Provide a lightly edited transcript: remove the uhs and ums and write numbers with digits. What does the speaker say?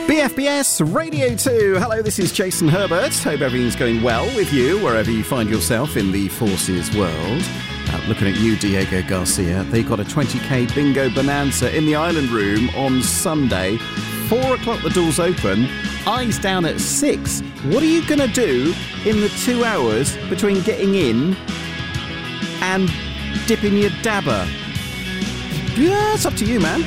BFBS Radio 2. Hello, this is Jason Herbert. Hope everything's going well with you, wherever you find yourself in the forces world. Looking at you, Diego Garcia. They've got a 20k bingo bonanza in the Island Room on Sunday. 4 o'clock the doors open. Eyes down at 6. What are you going to do in the 2 hours between getting in and dipping your dabber? Yeah, it's up to you, man.